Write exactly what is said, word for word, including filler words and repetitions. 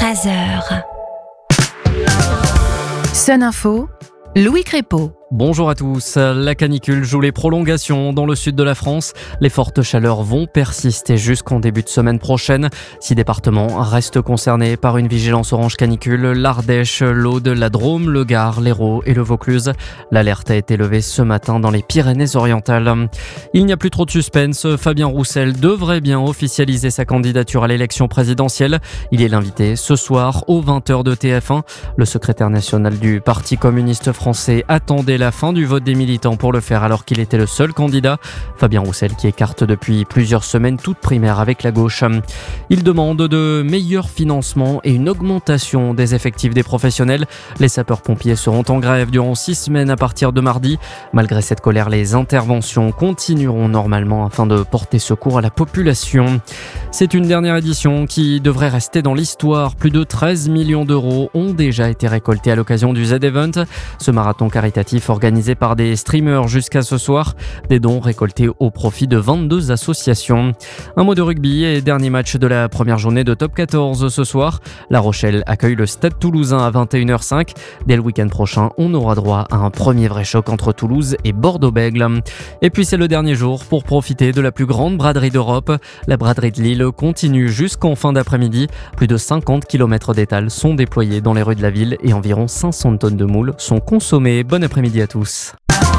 treize heures. Sun Info, Louis Crépeau. Bonjour à tous. La canicule joue les prolongations dans le sud de la France. Les fortes chaleurs vont persister jusqu'en début de semaine prochaine. Six départements restent concernés par une vigilance orange canicule. L'Ardèche, l'Aude, la Drôme, le Gard, l'Hérault et le Vaucluse. L'alerte a été levée ce matin dans les Pyrénées-Orientales. Il n'y a plus trop de suspense. Fabien Roussel devrait bien officialiser sa candidature à l'élection présidentielle. Il est l'invité ce soir aux vingt heures de T F un. Le secrétaire national du Parti communiste français attendait la fin du vote des militants pour le faire alors qu'il était le seul candidat. Fabien Roussel qui écarte depuis plusieurs semaines toute primaire avec la gauche. Il demande de meilleurs financements et une augmentation des effectifs des professionnels. Les sapeurs-pompiers seront en grève durant six semaines à partir de mardi. Malgré cette colère, les interventions continueront normalement afin de porter secours à la population. C'est une dernière édition qui devrait rester dans l'histoire. Plus de treize millions d'euros ont déjà été récoltés à l'occasion du Z-Event. Ce marathon caritatif organisé par des streamers jusqu'à ce soir. Des dons récoltés au profit de vingt-deux associations. Un mot de rugby et dernier match de la première journée de Top quatorze ce soir. La Rochelle accueille le Stade Toulousain à vingt et une heures cinq. Dès le week-end prochain, on aura droit à un premier vrai choc entre Toulouse et Bordeaux-Bègles. Et puis c'est le dernier jour pour profiter de la plus grande braderie d'Europe. La braderie de Lille continue jusqu'en fin d'après-midi. Plus de cinquante kilomètres d'étal sont déployés dans les rues de la ville et environ cinq cents tonnes de moules sont consommées. Bon après-midi à tous.